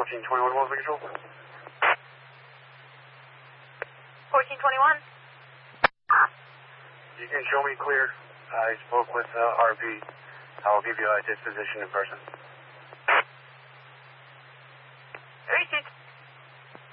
1421 Wolseley Control. 1421. You can show me clear. I spoke with RV. I'll give you a disposition in person.